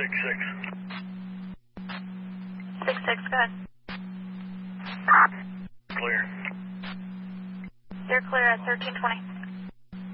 6-6, go ahead. Clear. You're clear at 1320.